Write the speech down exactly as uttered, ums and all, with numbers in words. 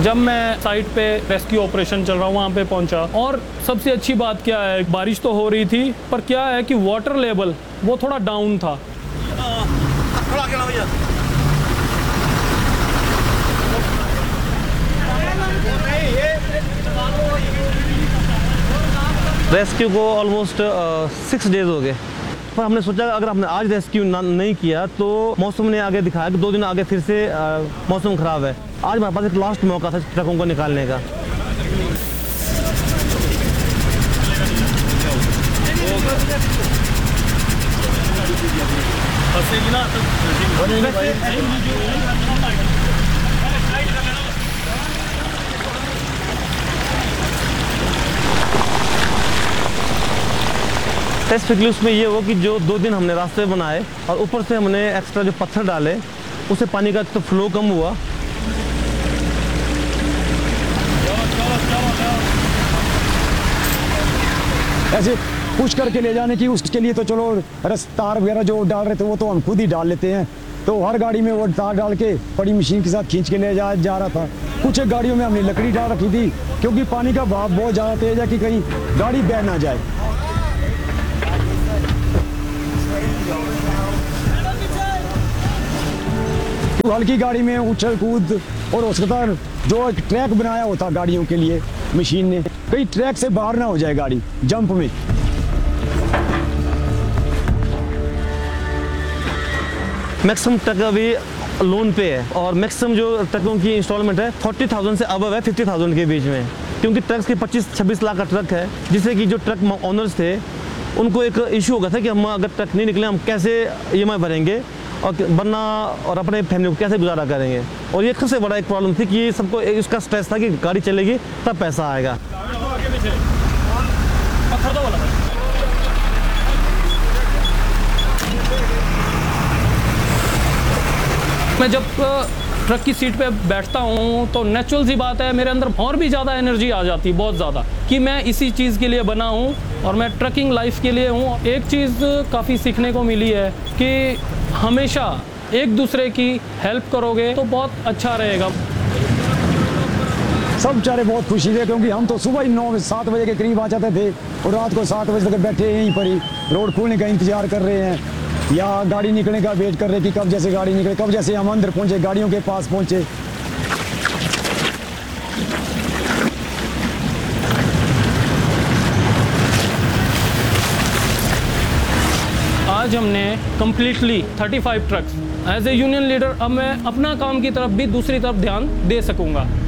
जब मैं साइट पे रेस्क्यू ऑपरेशन चल रहा हूँ वहाँ पे पहुँचा, और सबसे अच्छी बात क्या है, बारिश तो हो रही थी पर क्या है कि वाटर लेवल वो थोड़ा डाउन था। रेस्क्यू को ऑलमोस्ट सिक्स डेज हो गए, पर हमने सोचा अगर हमने आज रेस्क्यू नहीं किया तो मौसम ने आगे दिखाया कि दो दिन आगे फिर से आ, मौसम ख़राब है। आज हमारे पास एक लास्ट मौका था ट्रकों को निकालने का। स्पेसिफिकली उसमें ये हो कि जो दो दिन हमने रास्ते बनाए और ऊपर से हमने एक्स्ट्रा जो पत्थर डाले, उससे पानी का तो फ्लो कम हुआ। ऐसे पुश करके ले जाने की, उसके लिए तो चलो रफ्तार वगैरह जो डाल रहे थे वो तो हम खुद ही डाल लेते हैं। तो हर गाड़ी में वो तार डाल के बड़ी मशीन के साथ खींच के ले जा जा रहा था। कुछ एक गाड़ियों में हमने लकड़ी डाल रखी थी क्योंकि पानी का बहाव बहुत ज़्यादा तेज है कि कहीं गाड़ी बह ना जाए। हल्की गाड़ी में उछल कूद और उसका जो एक ट्रैक बनाया होता गाड़ियों के लिए मशीन ने, कहीं ट्रैक से बाहर ना हो जाए गाड़ी जंप में। मैक्सिमम ट्रक अभी लोन पे है और मैक्सिमम जो ट्रकों की इंस्टॉलमेंट है फोर्टी थाउजेंड से अबव है, फिफ्टी थाउजेंड के बीच में, क्योंकि ट्रक्स की पच्चीस छब्बीस लाख का ट्रक है, जिससे कि जो ट्रक ओनर्स थे उनको एक इशू हो गया था कि हम अगर ट्रक नहीं निकले हम कैसे ई एम आई भरेंगे और बनना और अपने फैमिली को कैसे गुजारा करेंगे। और ये सबसे बड़ा एक प्रॉब्लम थी कि सबको इसका स्ट्रेस था कि गाड़ी चलेगी तब पैसा आएगा। मैं जब ट्रक की सीट पे बैठता हूँ तो नेचुरल सी बात है मेरे अंदर और भी ज़्यादा एनर्जी आ जाती है, बहुत ज़्यादा, कि मैं इसी चीज़ के लिए बना हूँ और मैं ट्रकिंग लाइफ के लिए हूँ। एक चीज़ काफ़ी सीखने को मिली है कि हमेशा एक दूसरे की हेल्प करोगे तो बहुत अच्छा रहेगा। सब बेचारे बहुत खुशी थे क्योंकि हम तो सुबह ही नौ सात बजे के करीब आ जाते थे और रात को सात बजे तक बैठे यहीं पर ही रोड खुलने का इंतजार कर रहे हैं या गाड़ी निकलने का वेट कर रहे हैं कि कब जैसे गाड़ी निकले, कब जैसे हम अंदर पहुंचे, गाड़ियों के पास पहुंचे। आज हमने completely thirty five trucks, as A union leader अब मैं अपना काम की तरफ भी दूसरी तरफ ध्यान दे सकूंगा।